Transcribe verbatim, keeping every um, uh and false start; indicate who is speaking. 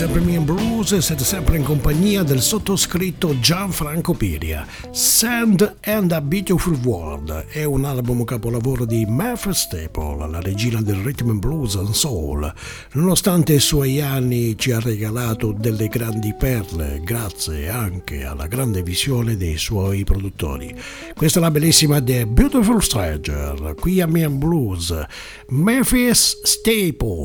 Speaker 1: sempre Me and Blues, siete sempre in compagnia del sottoscritto Gianfranco Piria. Sand and a Beautiful World è un album capolavoro di Mavis Staple, la regina del rhythm and blues and soul. Nonostante i suoi anni ci ha regalato delle grandi perle, grazie anche alla grande visione dei suoi produttori. Questa è la bellissima The Beautiful Stranger, qui a Me and Blues. Mavis Staple.